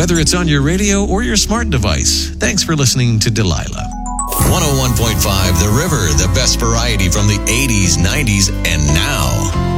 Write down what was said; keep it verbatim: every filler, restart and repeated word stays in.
whether it's on your radio or your smart device. Thanks for listening to Delilah. one oh one point five The River, the best variety from the eighties, nineties, and now.